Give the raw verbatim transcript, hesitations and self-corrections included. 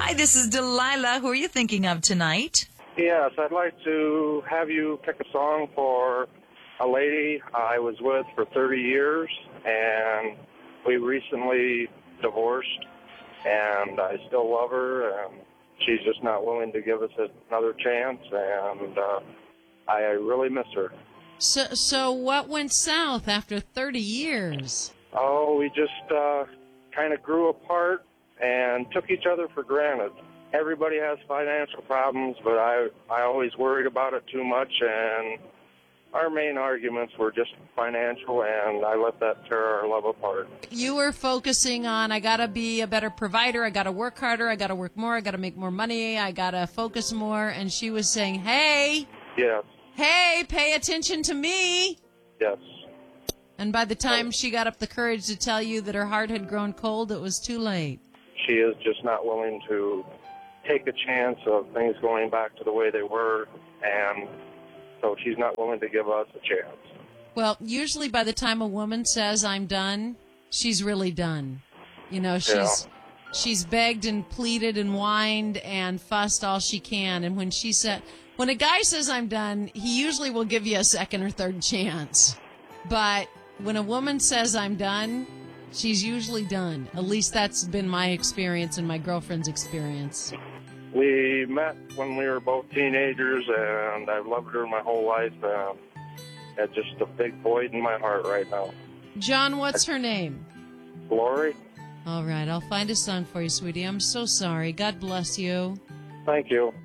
Hi, this is Delilah. Who are you thinking of tonight? Yes, I'd like to have you pick a song for a lady I was with for thirty years, and we recently divorced, and I still love her, and she's just not willing to give us another chance, and uh, I really miss her. So, so what went south after thirty years? Oh, we just uh, kind of grew apart and took each other for granted. Everybody has financial problems, but I, I always worried about it too much, and our main arguments were just financial, and I let that tear our love apart. You were focusing on, I gotta be a better provider, I gotta work harder, I gotta work more, I gotta make more money, I gotta focus more, and she was saying, hey, Yes, hey, pay attention to me. yes. And by the time she got up the courage to tell you that her heart had grown cold, it was too late. She is just not willing to take a chance of things going back to the way they were, and so she's not willing to give us a chance. Well, usually by the time a woman says, I'm done, she's really done. You know, she's Yeah. she's begged and pleaded and whined and fussed all she can. And when she said, when a guy says, I'm done, he usually will give you a second or third chance. But when a woman says, I'm done, she's usually done. At least that's been my experience and my girlfriend's experience. We met when we were both teenagers, and I've loved her my whole life. Um, it's just a big void in my heart right now. John, what's her name? Lori, All right, I'll find a song for you, sweetie. I'm so sorry. God bless you. thank you.